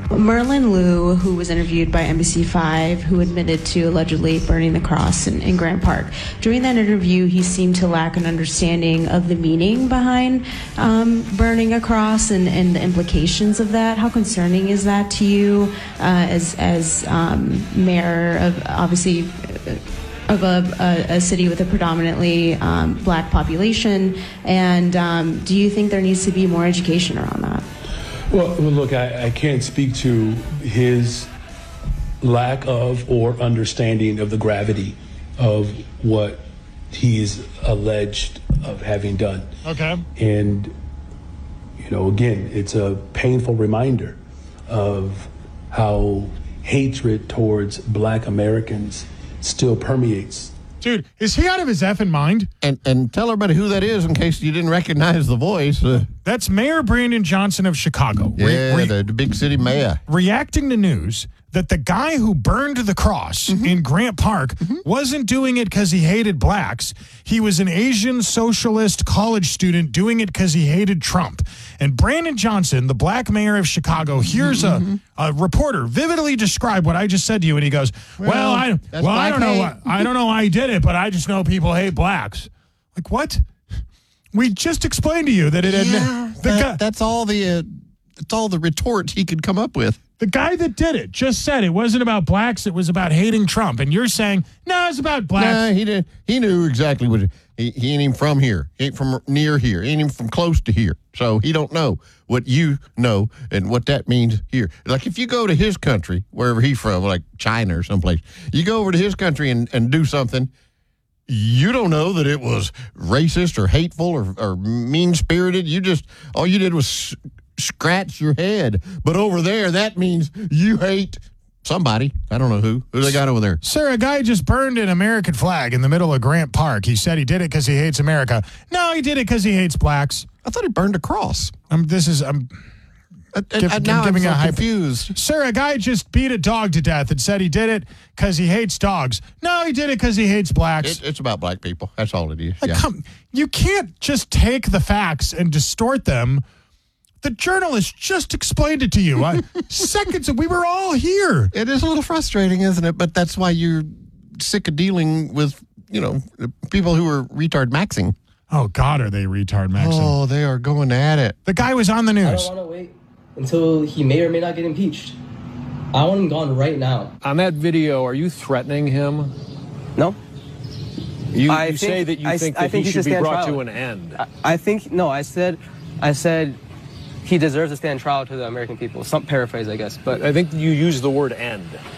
Merlin Liu, who was interviewed by NBC5, who admitted to allegedly burning the cross in Grant Park. During that interview, he seemed to lack an understanding of the meaning behind burning a cross and the implications of that. How concerning is that to you as mayor of, obviously, of a city with a predominantly black population? And do you think there needs to be more education around that? Well, look, I can't speak to his lack of or understanding of the gravity of what he's alleged of having done. Okay. And, you know, again, it's a painful reminder of how hatred towards black Americans still permeates. Dude, is he out of his effing mind? And tell everybody who that is in case you didn't recognize the voice. That's Mayor Brandon Johnson of Chicago. Yeah, the big city mayor. Reacting to news that the guy who burned the cross in Grant Park wasn't doing it because he hated blacks. He was an Asian socialist college student doing it because he hated Trump. And Brandon Johnson, the black mayor of Chicago, here's a reporter vividly describe what I just said to you, and he goes, I don't know why he did it, but I just know people hate blacks. Like, what? We just explained to you that it had that's all the retort he could come up with. The guy that did it just said it wasn't about blacks, it was about hating Trump. And you're saying, no, it's about blacks. Nah, he did. He knew exactly what he ain't even from here. He ain't from near here. He ain't even from close to here. So he don't know what you know and what that means here. Like if you go to his country, wherever he's from, like China or someplace, you go over to his country and do something, you don't know that it was racist or hateful or mean-spirited. All you did was scratch your head. But over there, that means you hate somebody. I don't know who. Who they got over there? Sir, a guy just burned an American flag in the middle of Grant Park. He said he did it because he hates America. No, he did it because he hates blacks. I thought he burned a cross. I'm giving so confused. Sir, a guy just beat a dog to death and said he did it because he hates dogs. No, he did it because he hates blacks. It's about black people. That's all it is. You can't just take the facts and distort them. The journalist just explained it to you. Seconds, we were all here. It is a little frustrating, isn't it? But that's why you're sick of dealing with, people who are retard maxing. Oh, God, are they retard maxing? Oh, they are going at it. The guy was on the news. I don't want to wait until he may or may not get impeached. I want him gone right now. On that video, are you threatening him? No. You say that you think that he should be brought to an end. I said he deserves to stand trial to the American people. Some paraphrase, I guess. But I think you used the word end.